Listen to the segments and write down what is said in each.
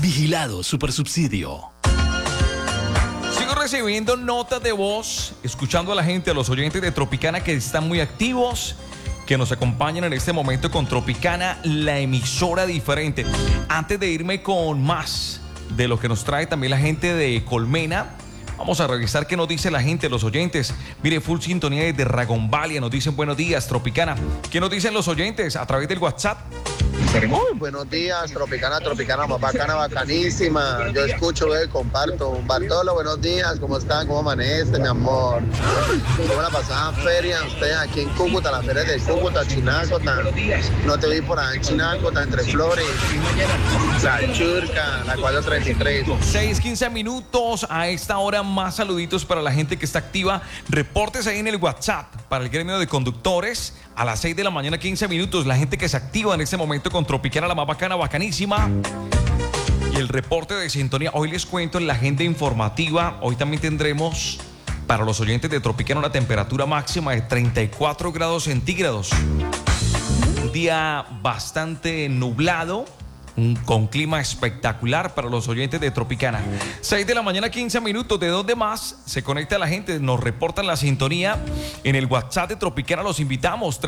Vigilado Supersubsidio. Sigo recibiendo notas de voz, escuchando a la gente, a los oyentes de Tropicana que están muy activos, que nos acompañan en este momento con Tropicana, la emisora diferente. Antes de irme con más de lo que nos trae también la gente de Colmena, vamos a revisar qué nos dice la gente, los oyentes. Mire, full sintonía desde Ragonvalia, nos dicen buenos días, Tropicana. ¿Qué nos dicen los oyentes a través del WhatsApp? Muy buenos días, Tropicana, más bacana, bacanísima. Yo escucho, comparto. Bartolo, buenos días, ¿cómo están? ¿Cómo amanece, mi amor? ¿Cómo la pasaban feria? Usted aquí en Cúcuta, la feria de Cúcuta, Chinácota. No te vi por ahí en Chinácota, entre Flores, La Churca, la 433. 6:15 minutos. A esta hora, más saluditos para la gente que está activa. Reportes ahí en el WhatsApp para el gremio de conductores. A las 6 de la mañana, 15 minutos. La gente que se activa en este momento con Tropicana, la más bacana, bacanísima. Y el reporte de sintonía. Hoy les cuento en la agenda informativa. Hoy también tendremos para los oyentes de Tropicana una temperatura máxima de 34 grados centígrados. Un día bastante nublado, con clima espectacular para los oyentes de Tropicana. 6 de la mañana, 15 minutos. ¿De dónde más se conecta la gente? Nos reportan la sintonía en el WhatsApp de Tropicana. Los invitamos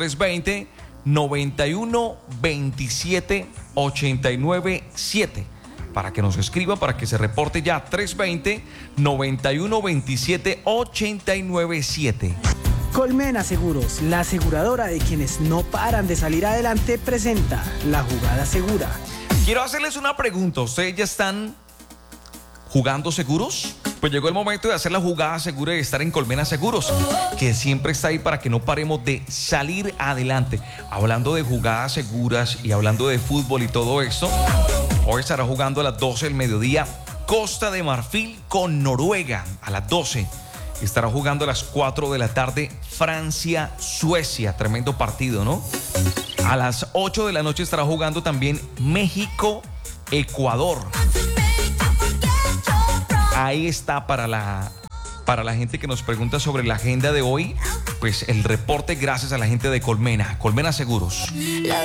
320-9127-897 para que nos escriba, para que se reporte ya. 320-9127-897. Colmena Seguros, la aseguradora de quienes no paran de salir adelante, presenta La Jugada Segura. Quiero hacerles una pregunta. ¿Ustedes ya están jugando seguros? Pues llegó el momento de hacer la jugada segura y de estar en Colmena Seguros, que siempre está ahí para que no paremos de salir adelante. Hablando de jugadas seguras y hablando de fútbol y todo esto, hoy estará jugando a las 12 del mediodía Costa de Marfil con Noruega. A las 12 estará jugando a las 4 de la tarde Francia-Suecia. Tremendo partido, ¿no? A las 8 de la noche estará jugando también México-Ecuador. Ahí está para la gente que nos pregunta sobre la agenda de hoy, pues el reporte gracias a la gente de Colmena Seguros.